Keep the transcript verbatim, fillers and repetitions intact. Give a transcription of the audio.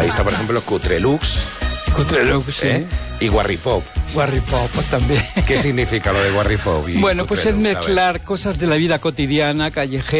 está, por ejemplo, Cutrelux. Cutrelux, sí. ¿Eh? Y Warripop. Warripop también. ¿Qué significa lo de Warripop? Bueno, pues es mezclar cosas de la vida cotidiana, callejera.